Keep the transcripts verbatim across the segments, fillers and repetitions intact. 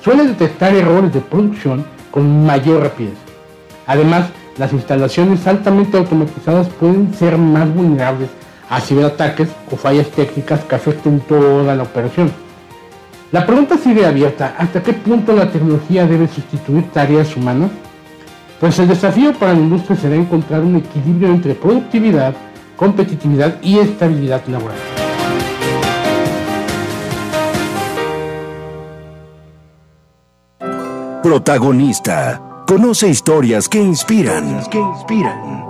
suele detectar errores de producción con mayor rapidez. Además, las instalaciones altamente automatizadas pueden ser más vulnerables a ciberataques o fallas técnicas que afecten toda la operación. La pregunta sigue abierta: ¿hasta qué punto la tecnología debe sustituir tareas humanas? Pues el desafío para la industria será encontrar un equilibrio entre productividad, competitividad y estabilidad laboral. Protagonista. Conoce historias que inspiran. Que inspiran.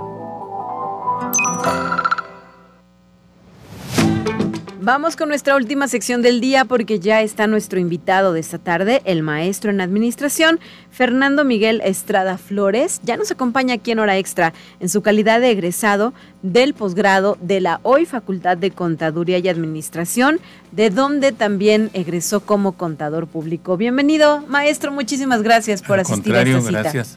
Vamos con nuestra última sección del día porque ya está nuestro invitado de esta tarde, el maestro en administración, Fernando Miguel Estrada Flores. Ya nos acompaña aquí en Hora Extra en su calidad de egresado del posgrado de la hoy Facultad de Contaduría y Administración, de donde también egresó como contador público. Bienvenido, maestro, muchísimas gracias por Al asistir a esta cita. Gracias.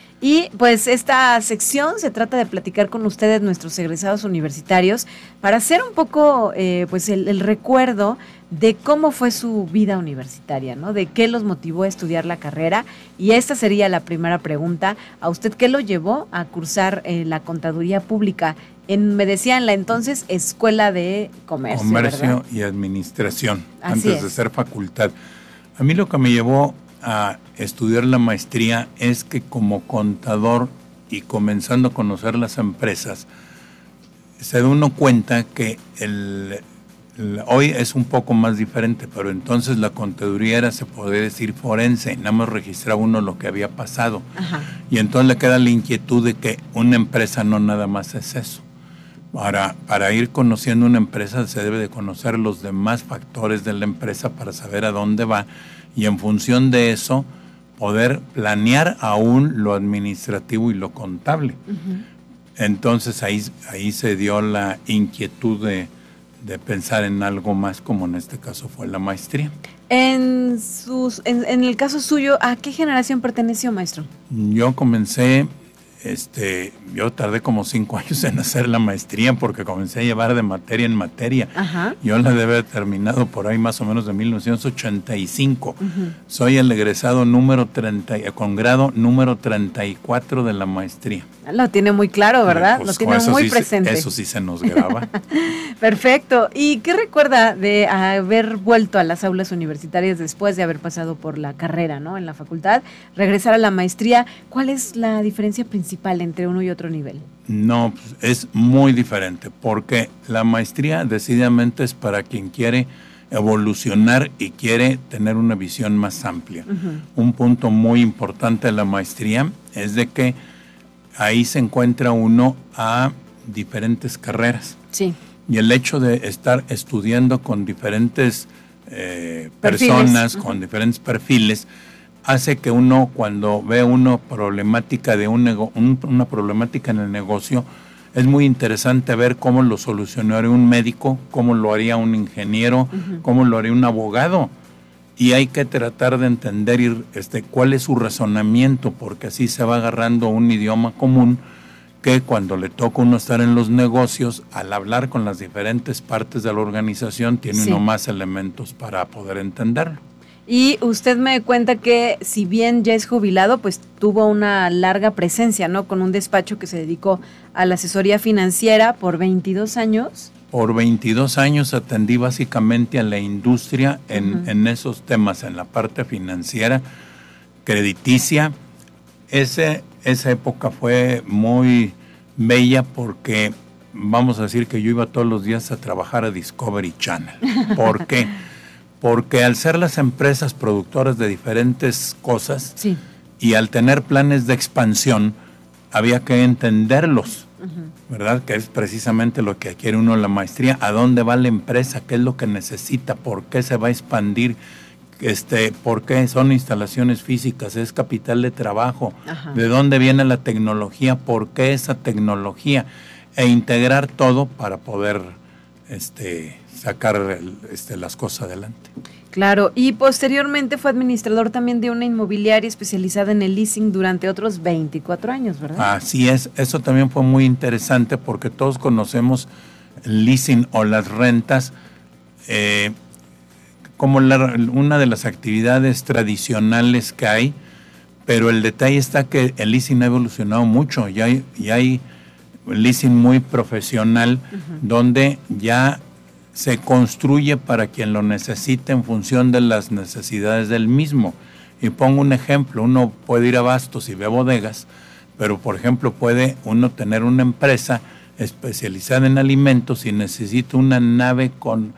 Y pues esta sección se trata de platicar con ustedes, nuestros egresados universitarios, para hacer un poco eh, pues el, el recuerdo de cómo fue su vida universitaria, ¿no? De qué los motivó a estudiar la carrera. Y esta sería la primera pregunta. ¿A usted qué lo llevó a cursar eh, la contaduría pública? En, me decía en la entonces Escuela de Comercio, Comercio ¿verdad? y Administración, Así antes es. de ser facultad. A mí lo que me llevó a estudiar la maestría es que como contador y comenzando a conocer las empresas, se da uno cuenta que el, el, hoy es un poco más diferente, pero entonces la contaduría era, se podría decir, forense, nada más registraba uno lo que había pasado. Ajá. Y entonces le queda la inquietud de que una empresa no nada más es eso. Para, para ir conociendo una empresa se debe de conocer los demás factores de la empresa para saber a dónde va y en función de eso poder planear aún lo administrativo y lo contable. Uh-huh. Entonces ahí, ahí se dio la inquietud de, de pensar en algo más, como en este caso fue la maestría. En, sus, en, en el caso suyo, ¿a qué generación perteneció, maestro? Yo comencé... Este, yo tardé como cinco años en hacer la maestría porque comencé a llevar de materia en materia. Ajá. Yo la debe haber terminado por ahí más o menos de mil novecientos ochenta y cinco. Uh-huh. Soy el egresado número treinta, con grado número treinta y cuatro de la maestría. Lo tiene muy claro, ¿verdad? Pues, Lo tiene muy sí, presente. Eso sí se nos graba. Perfecto. ¿Y qué recuerda de haber vuelto a las aulas universitarias después de haber pasado por la carrera, ¿no? En la facultad, regresar a la maestría? ¿Cuál es la diferencia principal entre uno y otro nivel? No, pues es muy diferente, porque la maestría decididamente es para quien quiere evolucionar y quiere tener una visión más amplia. Uh-huh. Un punto muy importante de la maestría es de que ahí se encuentra uno a diferentes carreras. Sí. Y el hecho de estar estudiando con diferentes eh, personas, uh-huh. con diferentes perfiles, hace que uno, cuando ve una problemática de un, nego- un una problemática en el negocio, es muy interesante ver cómo lo solucionaría un médico, cómo lo haría un ingeniero, uh-huh. cómo lo haría un abogado. Y hay que tratar de entender este, cuál es su razonamiento, porque así se va agarrando un idioma común que cuando le toca uno estar en los negocios, al hablar con las diferentes partes de la organización, tiene sí. uno más elementos para poder entenderlo. Y usted me cuenta que si bien ya es jubilado, pues tuvo una larga presencia, ¿no? Con un despacho que se dedicó a la asesoría financiera por veintidós años. Por veintidós años atendí básicamente a la industria en, uh-huh. en esos temas, en la parte financiera, crediticia. Ese, esa época fue muy bella porque vamos a decir que yo iba todos los días a trabajar a Discovery Channel. ¿Por qué? Porque al ser las empresas productoras de diferentes cosas sí. y al tener planes de expansión, había que entenderlos. Uh-huh. ¿Verdad? Que es precisamente lo que quiere uno en la maestría. ¿A dónde va la empresa? ¿Qué es lo que necesita? ¿Por qué se va a expandir? Este, ¿por qué son instalaciones físicas? ¿Es capital de trabajo? Ajá. ¿De dónde viene la tecnología? ¿Por qué esa tecnología? E integrar todo para poder este, sacar el, este, las cosas adelante. Claro, y posteriormente fue administrador también de una inmobiliaria especializada en el leasing durante otros veinticuatro años, ¿verdad? Así es, eso también fue muy interesante porque todos conocemos el leasing o las rentas. Eh, como la, una de las actividades tradicionales que hay, pero el detalle está que el leasing ha evolucionado mucho, ya hay, ya hay leasing muy profesional, uh-huh. donde ya se construye para quien lo necesite en función de las necesidades del mismo. Y pongo un ejemplo, uno puede ir a Bastos y ve bodegas, pero por ejemplo puede uno tener una empresa especializada en alimentos y necesita una nave con,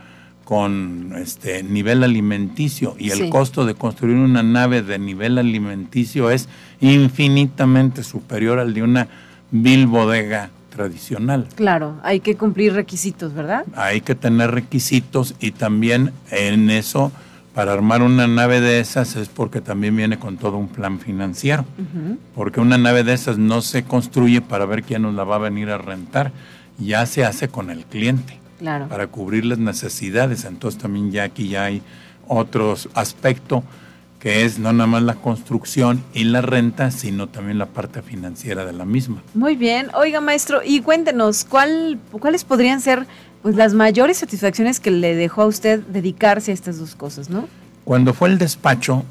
con este nivel alimenticio, y el sí. costo de construir una nave de nivel alimenticio es infinitamente superior al de una vil bodega tradicional. Claro, hay que cumplir requisitos, ¿verdad? Hay que tener requisitos, y también en eso, para armar una nave de esas es porque también viene con todo un plan financiero, uh-huh. porque una nave de esas no se construye para ver quién nos la va a venir a rentar, ya se hace con el cliente, claro. para cubrir las necesidades. Entonces también ya aquí ya hay otro aspecto, que es no nada más la construcción y la renta, sino también la parte financiera de la misma. Muy bien. Oiga, maestro, y cuéntenos, ¿cuál, ¿cuáles podrían ser pues las mayores satisfacciones que le dejó a usted dedicarse a estas dos cosas, ¿no? Cuando fue el despacho,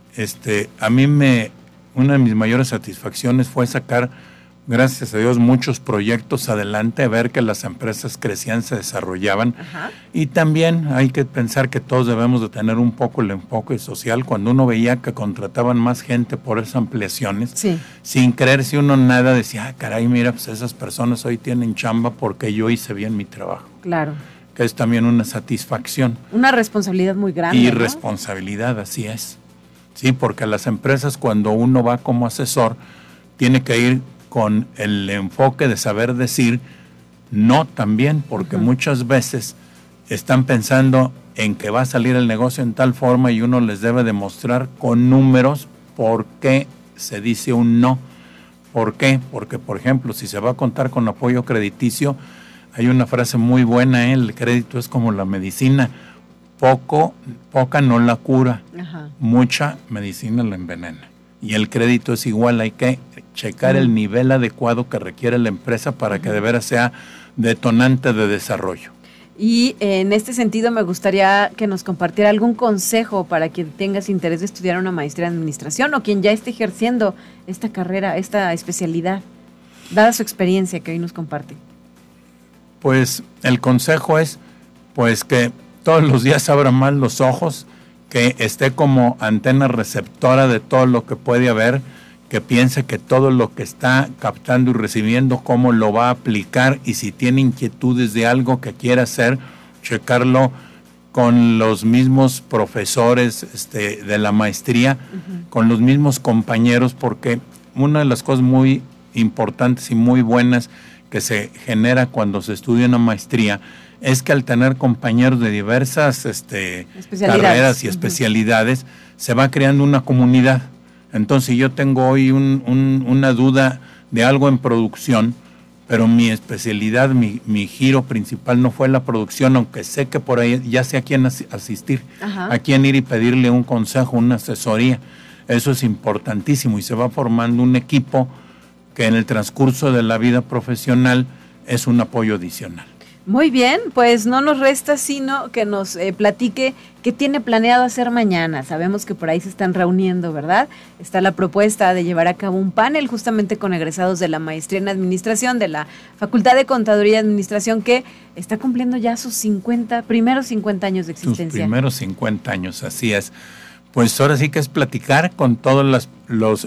este, a mí me, una de mis mayores satisfacciones fue sacar, gracias a Dios, muchos proyectos adelante, ver que las empresas crecían, se desarrollaban. Ajá. Y también hay que pensar que todos debemos de tener un poco el enfoque social. Cuando uno veía que contrataban más gente por esas ampliaciones, sí. sin creerse uno nada, decía, ah, caray, mira, pues esas personas hoy tienen chamba porque yo hice bien mi trabajo. Claro. Que es también una satisfacción. Una responsabilidad muy grande, Y ¿no? responsabilidad, así es. Sí, porque las empresas, cuando uno va como asesor, tiene que ir con el enfoque de saber decir no también, porque uh-huh. muchas veces están pensando en que va a salir el negocio en tal forma, y uno les debe demostrar con números por qué se dice un no. ¿Por qué? Porque, por ejemplo, si se va a contar con apoyo crediticio, hay una frase muy buena, ¿eh? El crédito es como la medicina, poco, poca no la cura, uh-huh. mucha medicina la envenena. Y el crédito es igual, hay que checar uh-huh. el nivel adecuado que requiere la empresa para uh-huh. que de veras sea detonante de desarrollo. Y en este sentido me gustaría que nos compartiera algún consejo para quien tenga interés de estudiar una maestría en administración, o quien ya esté ejerciendo esta carrera, esta especialidad, dada su experiencia que hoy nos comparte. Pues el consejo es pues que todos los días abra más los ojos, que esté como antena receptora de todo lo que puede haber, que piense que todo lo que está captando y recibiendo, cómo lo va a aplicar, y si tiene inquietudes de algo que quiera hacer, checarlo con los mismos profesores este, de la maestría, uh-huh. con los mismos compañeros, porque una de las cosas muy importantes y muy buenas que se genera cuando se estudia una maestría es que al tener compañeros de diversas este, carreras y uh-huh. especialidades, se va creando una comunidad. Entonces, si yo tengo hoy un, un, una duda de algo en producción, pero mi especialidad, mi, mi giro principal no fue la producción, aunque sé que por ahí ya sé a quién asistir, Ajá. a quién ir y pedirle un consejo, una asesoría. Eso es importantísimo, y se va formando un equipo que en el transcurso de la vida profesional es un apoyo adicional. Muy bien, pues no nos resta sino que nos eh, platique qué tiene planeado hacer mañana. Sabemos que por ahí se están reuniendo, ¿verdad? Está la propuesta de llevar a cabo un panel justamente con egresados de la maestría en administración de la Facultad de Contaduría y Administración, que está cumpliendo ya sus cincuenta, primeros cincuenta años de existencia. Sus primeros cincuenta años, así es. Pues ahora sí que es platicar con todas las los,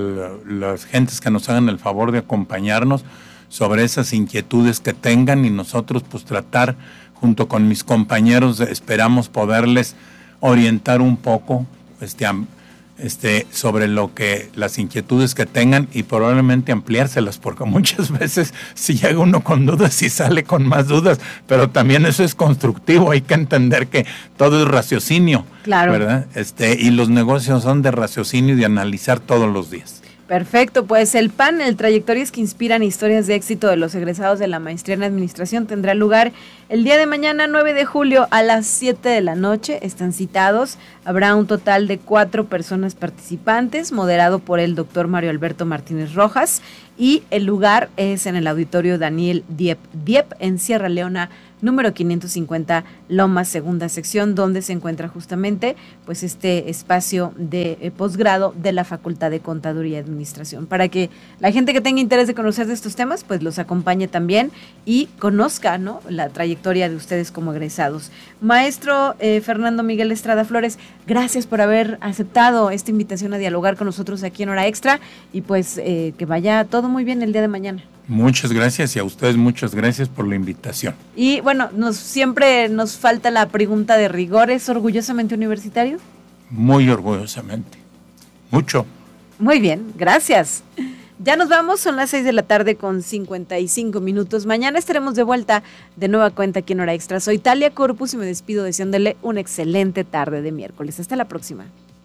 las gentes que nos hagan el favor de acompañarnos sobre esas inquietudes que tengan, y nosotros pues tratar junto con mis compañeros, esperamos poderles orientar un poco este, este, sobre lo que las inquietudes que tengan, y probablemente ampliárselas, porque muchas veces si llega uno con dudas y sale con más dudas, pero también eso es constructivo, hay que entender que todo es raciocinio, claro. ¿verdad? Este, y los negocios son de raciocinio y de analizar todos los días. Perfecto, pues el panel Trayectorias que Inspiran, Historias de Éxito de los egresados de la Maestría en Administración tendrá lugar el día de mañana, nueve de julio, a las siete de la noche. Están citados Habrá un total de cuatro personas participantes, moderado por el doctor Mario Alberto Martínez Rojas, y el lugar es en el auditorio Daniel Diep Diep en Sierra Leona, número quinientos cincuenta Lomas, segunda sección, donde se encuentra justamente pues este espacio de eh, posgrado de la Facultad de Contaduría y Administración, para que la gente que tenga interés de conocer de estos temas pues los acompañe también y conozca, ¿no?, la trayectoria de ustedes como egresados. Maestro eh, Fernando Miguel Estrada Flores, gracias por haber aceptado esta invitación a dialogar con nosotros aquí en Hora Extra, y pues eh, que vaya todo muy bien el día de mañana. Muchas gracias, y a ustedes muchas gracias por la invitación. Y bueno, nos siempre nos falta la pregunta de rigor. ¿Es orgullosamente universitario? Muy orgullosamente. Mucho. Muy bien, gracias. Ya nos vamos, son las seis de la tarde con cincuenta y cinco minutos. Mañana estaremos de vuelta de nueva cuenta aquí en Hora Extra. Soy Talia Corpus y me despido deseándole una excelente tarde de miércoles. Hasta la próxima.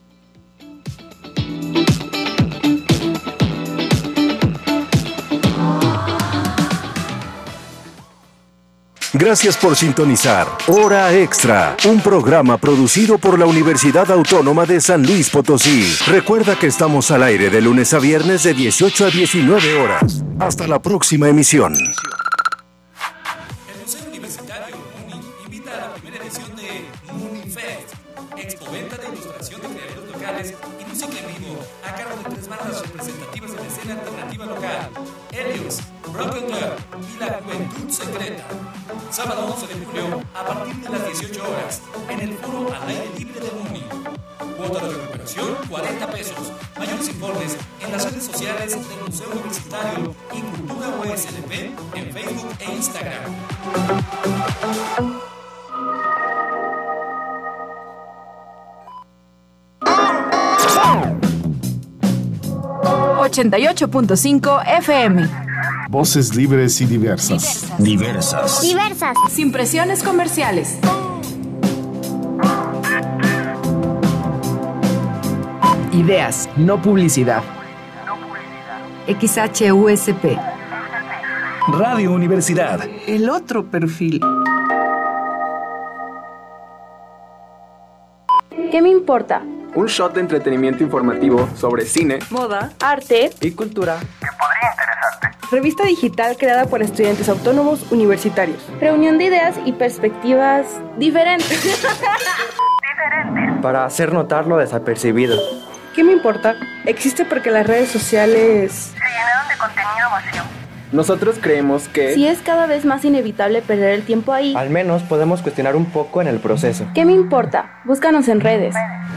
Gracias por sintonizar Hora Extra, un programa producido por la Universidad Autónoma de San Luis Potosí. Recuerda que estamos al aire de lunes a viernes de dieciocho a diecinueve horas. Hasta la próxima emisión. El Museo Universitario MUNI invita a la primera edición de MUNIFest, expoventa de ilustración de creadores locales y música en vivo, a cargo de tres bandas representativas de la escena alternativa local: Helios, Broken Girl y La Juventud Secreta. Sábado once de julio, a partir de las dieciocho horas, en el foro al aire libre de MUNI. Cuota de recuperación, cuarenta pesos. Mayores informes en las redes sociales del Museo Universitario y Cultura U S L P en Facebook e Instagram. ochenta y ocho punto cinco F M. Voces libres y diversas. Diversas. Diversas. Sin presiones comerciales. Ideas, no publicidad. X H U S P. Radio Universidad. El otro perfil. ¿Qué me importa? Un shot de entretenimiento informativo sobre cine, Moda, arte y cultura. Revista digital creada por estudiantes autónomos universitarios. Reunión de ideas y perspectivas diferentes. Para hacer notar lo desapercibido. ¿Qué me importa? Existe porque las redes sociales se llenaron de contenido vacío. Nosotros creemos que si es cada vez más inevitable perder el tiempo ahí, al menos podemos cuestionar un poco en el proceso. ¿Qué me importa? Búscanos en redes.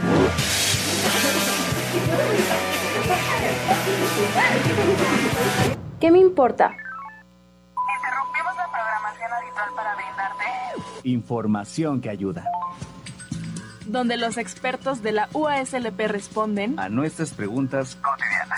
¿Qué me importa? Interrumpimos la programación habitual para brindarte información que ayuda, donde los expertos de la U A S L P responden a nuestras preguntas cotidianas.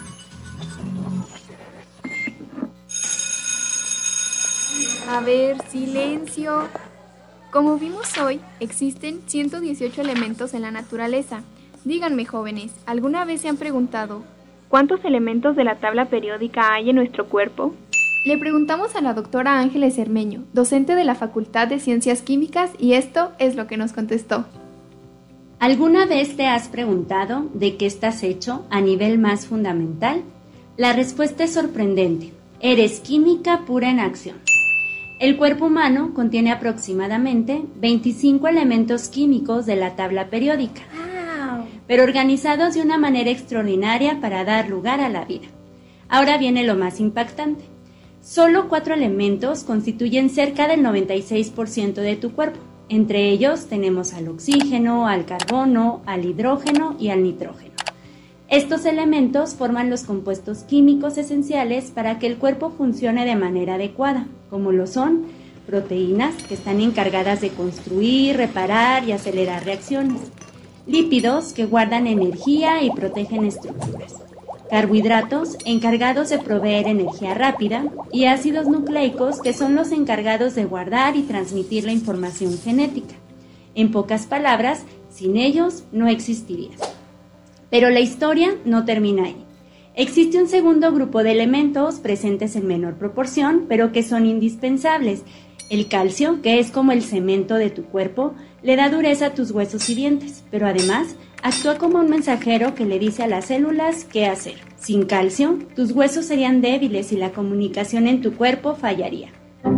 A ver, silencio. Como vimos hoy, existen ciento dieciocho elementos en la naturaleza. Díganme, jóvenes, ¿alguna vez se han preguntado cuántos elementos de la tabla periódica hay en nuestro cuerpo? Le preguntamos a la doctora Ángeles Cermeño, docente de la Facultad de Ciencias Químicas, y esto es lo que nos contestó. ¿Alguna vez te has preguntado de qué estás hecho a nivel más fundamental? La respuesta es sorprendente. Eres química pura en acción. El cuerpo humano contiene aproximadamente veinticinco elementos químicos de la tabla periódica, wow, pero organizados de una manera extraordinaria para dar lugar a la vida. Ahora viene lo más impactante. Solo cuatro elementos constituyen cerca del noventa y seis por ciento de tu cuerpo. Entre ellos tenemos al oxígeno, al carbono, al hidrógeno y al nitrógeno. Estos elementos forman los compuestos químicos esenciales para que el cuerpo funcione de manera adecuada, como lo son proteínas, que están encargadas de construir, reparar y acelerar reacciones, lípidos, que guardan energía y protegen estructuras, carbohidratos, encargados de proveer energía rápida, y ácidos nucleicos, que son los encargados de guardar y transmitir la información genética. En pocas palabras, sin ellos no existirías. Pero la historia no termina ahí. Existe un segundo grupo de elementos presentes en menor proporción, pero que son indispensables. El calcio, que es como el cemento de tu cuerpo, le da dureza a tus huesos y dientes, pero además actúa como un mensajero que le dice a las células qué hacer. Sin calcio, tus huesos serían débiles y la comunicación en tu cuerpo fallaría.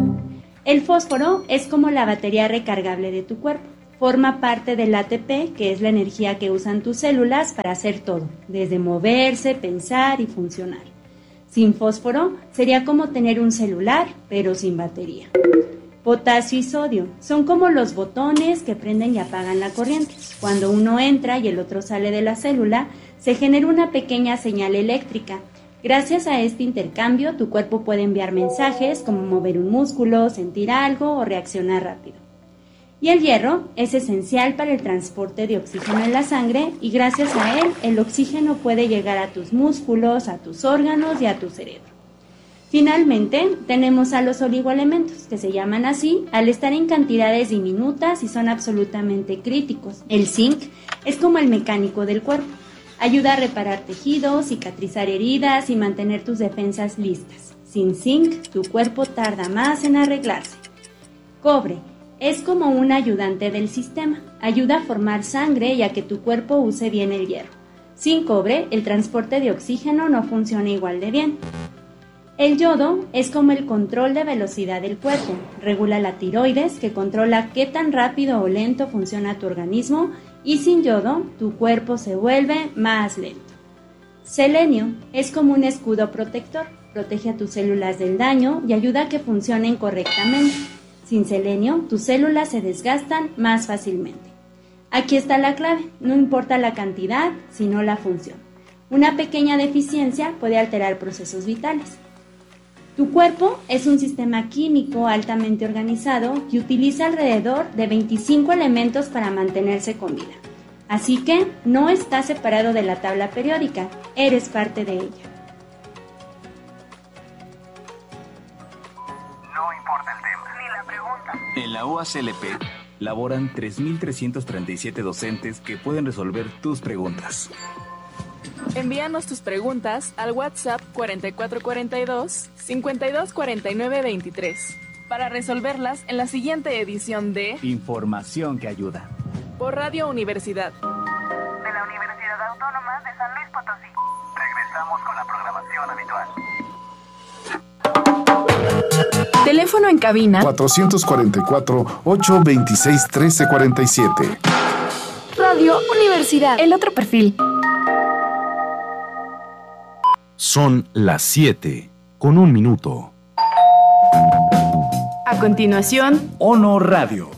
El fósforo es como la batería recargable de tu cuerpo. Forma parte del A T P, que es la energía que usan tus células para hacer todo, desde moverse, pensar y funcionar. Sin fósforo sería como tener un celular, pero sin batería. Potasio y sodio son como los botones que prenden y apagan la corriente. Cuando uno entra y el otro sale de la célula, se genera una pequeña señal eléctrica. Gracias a este intercambio, tu cuerpo puede enviar mensajes como mover un músculo, sentir algo o reaccionar rápido. Y el hierro es esencial para el transporte de oxígeno en la sangre y gracias a él, el oxígeno puede llegar a tus músculos, a tus órganos y a tu cerebro. Finalmente, tenemos a los oligoelementos, que se llaman así al estar en cantidades diminutas y son absolutamente críticos. El zinc es como el mecánico del cuerpo. Ayuda a reparar tejidos, cicatrizar heridas y mantener tus defensas listas. Sin zinc, tu cuerpo tarda más en arreglarse. Cobre es como un ayudante del sistema. Ayuda a formar sangre y a que tu cuerpo use bien el hierro. Sin cobre, el transporte de oxígeno no funciona igual de bien. El yodo es como el control de velocidad del cuerpo. Regula la tiroides, que controla qué tan rápido o lento funciona tu organismo, y sin yodo, tu cuerpo se vuelve más lento. Selenio es como un escudo protector. Protege a tus células del daño y ayuda a que funcionen correctamente. Sin selenio, tus células se desgastan más fácilmente. Aquí está la clave, no importa la cantidad, sino la función. Una pequeña deficiencia puede alterar procesos vitales. Tu cuerpo es un sistema químico altamente organizado que utiliza alrededor de veinticinco elementos para mantenerse con vida. Así que no estás separado de la tabla periódica, eres parte de ella. No importa el tema, ni la pregunta. En la U A S L P laboran tres mil trescientos treinta y siete docentes que pueden resolver tus preguntas. Envíanos tus preguntas al WhatsApp cuarenta y cuatro cuarenta y dos, cincuenta y dos cuarenta y nueve veintitrés para resolverlas en la siguiente edición de Información que ayuda. Por Radio Universidad. De la Universidad Autónoma de San Luis Potosí. Regresamos con la programación habitual. Teléfono en cabina cuatrocientos cuarenta y cuatro, ochocientos veintiséis, trece cuarenta y siete. Radio Universidad. El otro perfil. Son las siete, con un minuto. A continuación, Ono Radio.